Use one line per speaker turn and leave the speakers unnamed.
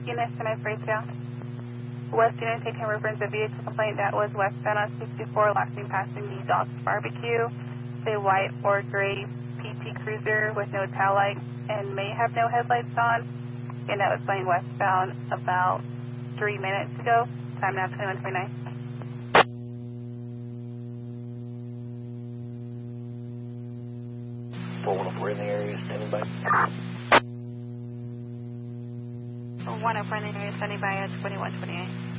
Unit 10 Freescale. West Unit taking reference a vehicle complaint that was westbound on 64, last seen passing the Dog's Barbecue. It's a white or gray PT Cruiser with no tail lights and may have no headlights on. And that was going westbound about 3 minutes ago. Time now 21:29.
414 in the area, standing by.
104 in the area, standing by at 21:28.